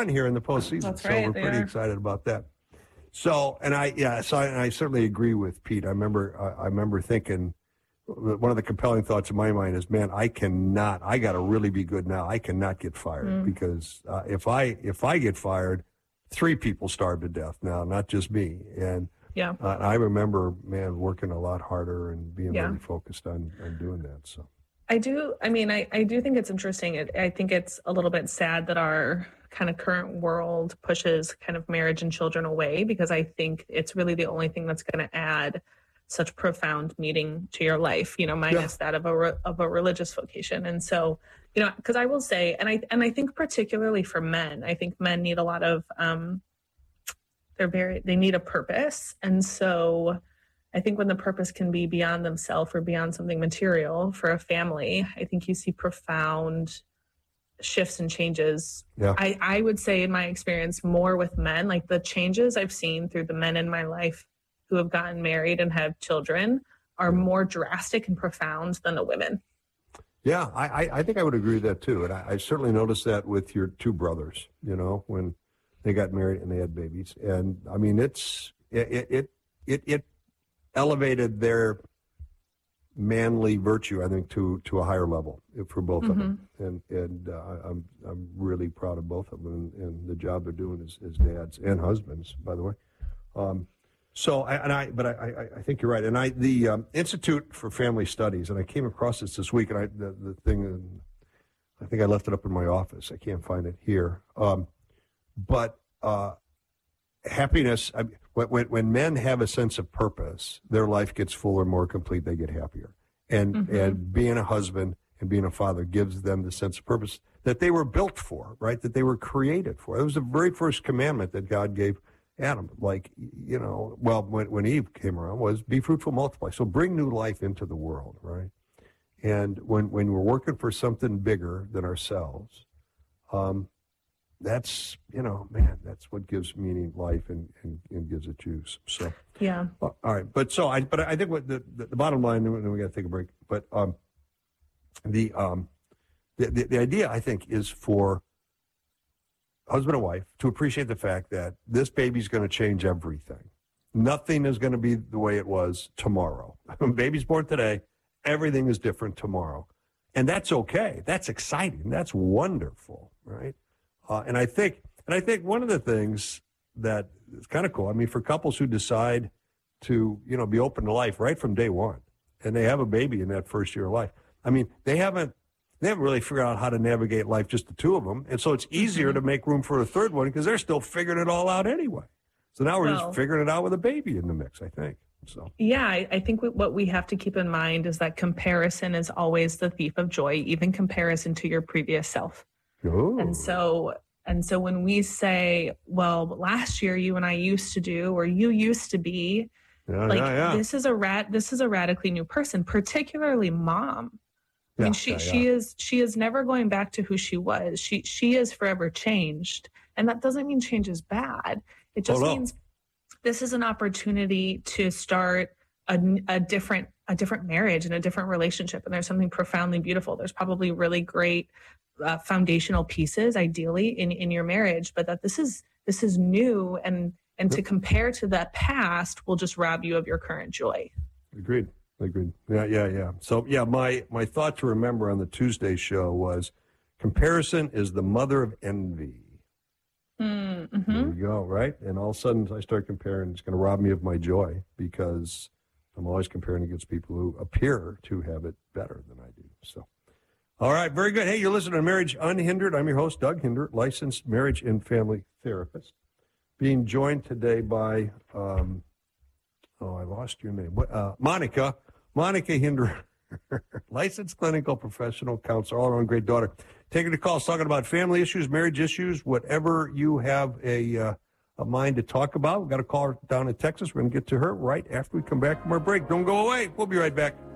on here in the postseason. That's so right, we're pretty excited about that. So, and I certainly agree with Pete. I remember thinking, one of the compelling thoughts in my mind is, man, I got to really be good now. I cannot get fired because if I get fired, 3 people starve to death now, not just me. And I remember, man, working a lot harder and being really focused on doing that. So I do think it's interesting. I think it's a little bit sad that our kind of current world pushes kind of marriage and children away, because I think it's really the only thing that's going to add such profound meaning to your life, minus that of a religious vocation. And so, because I will say, and I think particularly for men, I think men need a lot of, they need a purpose. And so I think when the purpose can be beyond themselves or beyond something material for a family, I think you see profound shifts and changes. Yeah. I would say in my experience more with men, like the changes I've seen through the men in my life who have gotten married and have children are more drastic and profound than the women. Yeah, I think I would agree with that too. And I certainly noticed that with your 2 brothers, when they got married and they had babies. And I mean, it elevated their manly virtue, I think, to a higher level for both of them. And I'm really proud of both of them and the job they're doing as dads and husbands, by the way. I think you're right. And the Institute for Family Studies, and I came across this week, and the thing, I think I left it up in my office. I can't find it here. But happiness, when men have a sense of purpose, their life gets fuller, more complete. They get happier. And being a husband and being a father gives them the sense of purpose that they were built for, right? That they were created for. It was the very first commandment that God gave Adam, when Eve came around, was be fruitful, multiply. So bring new life into the world, right? And when we're working for something bigger than ourselves, that's what gives meaning, life, and gives it juice. So yeah. All right, but I think what the bottom line, and then we got to take a break. But the idea, I think, is for husband and wife to appreciate the fact that this baby's going to change everything. Nothing is going to be the way it was tomorrow. When baby's born today, everything is different tomorrow. And that's okay. That's exciting. That's wonderful, right? And I think one of the things that is kind of cool, I mean, for couples who decide to, be open to life right from day one, and they have a baby in that first year of life, I mean, they haven't really figured out how to navigate life, just the 2 of them. And so it's easier to make room for a third one because they're still figuring it all out anyway. So now we're just figuring it out with a baby in the mix, I think. So yeah, I think what we have to keep in mind is that comparison is always the thief of joy, even comparison to your previous self. Ooh. And so when we say, well, last year you and I used to do, or you used to be, this is a radically new person, particularly mom. I mean, she is never going back to who she was. She is forever changed. And that doesn't mean change is bad. It just means this is an opportunity to start a different marriage and a different relationship. And there's something profoundly beautiful. There's probably really great foundational pieces, ideally, in your marriage, but that this is new, and to compare to that past will just rob you of your current joy. Agreed. Yeah. So, my thought to remember on the Tuesday show was comparison is the mother of envy. Mm-hmm. There you go, right? And all of a sudden I start comparing. It's going to rob me of my joy because I'm always comparing against people who appear to have it better than I do. So, all right, very good. Hey, you're listening to Marriage Unhindered. I'm your host, Doug Hindert, licensed marriage and family therapist. Being joined today by, I lost your name. Monica Hindert, licensed clinical professional counselor, all-around great daughter. Taking the calls, talking about family issues, marriage issues, whatever you have a mind to talk about. We've got a caller down in Texas. We're going to get to her right after we come back from our break. Don't go away. We'll be right back.